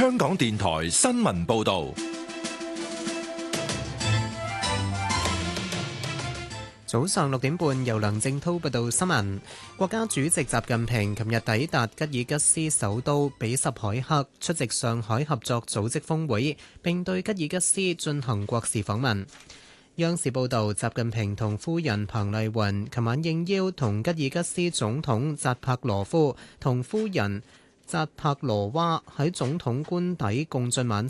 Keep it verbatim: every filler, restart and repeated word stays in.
香港電台新聞報道。 早上六點半，由梁正濤報道新聞。國家主席習近平琴日抵達吉爾吉斯首都比什凱克，出席上海合作組織峰會，並對吉爾吉斯進行國事訪問。央視報道，習近平同夫人彭麗雲琴晚應邀同吉爾吉斯總統扎帕羅夫同夫人扎帕羅娃喺總統官邸共進晚